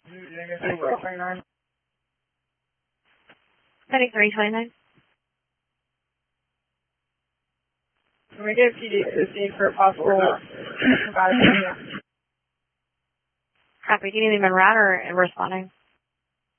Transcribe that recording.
Setting 329. Can we get PD assisting for possible Copy. Do you need them en route or responding?